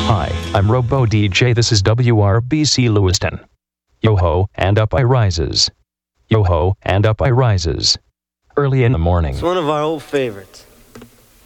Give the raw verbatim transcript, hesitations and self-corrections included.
Hi, I'm Robo D J. This is W R B C Lewiston. Yo-ho, and up I rises. Yo-ho, and up I rises. Early in the morning. It's one of our old favorites.